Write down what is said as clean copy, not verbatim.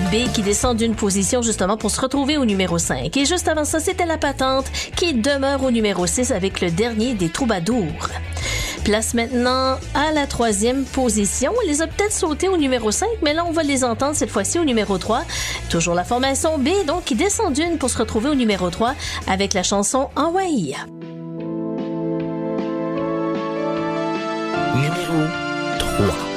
B qui descend d'une position justement pour se retrouver au numéro 5. Et juste avant ça, c'était La Patente qui demeure au numéro 6 avec le dernier des Troubadours. Place maintenant à la 3e position. On les a peut-être sautés au numéro 5, mais là, on va les entendre cette fois-ci au numéro 3. Toujours la formation B, donc, qui descend d'une pour se retrouver au numéro 3 avec la chanson Hawaii. Numéro 3.